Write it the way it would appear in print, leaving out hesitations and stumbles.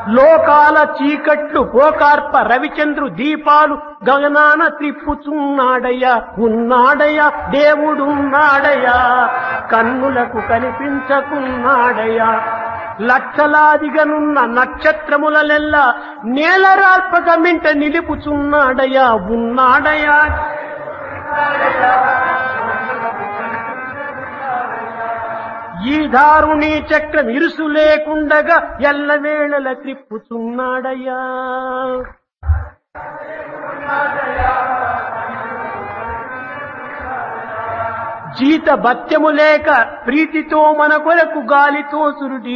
లోకాల చీకట్లు పోకార్ప రవిచంద్రు దీపాలు గగనాన త్రిప్పుచున్నాడయ్యా, ఉన్నాడయ్యా దేవుడున్నాడయ్యా, కన్నులకు కనిపించకున్నాడయ్యా. లక్షలాదిగనున్న నక్షత్రములలెల్లా నేలరాల్పక మింట నిలుపుచున్నాడయ్యా, ఉన్నాడయ్యా. ఈ దారుణీ చక్రం ఇరుసు లేకుండగా ఎల్లవేళల త్రిప్పుచున్నాడయ్యా. జీత భత్యము లేక ప్రీతితో మన కొరకు గాలితో సురుడి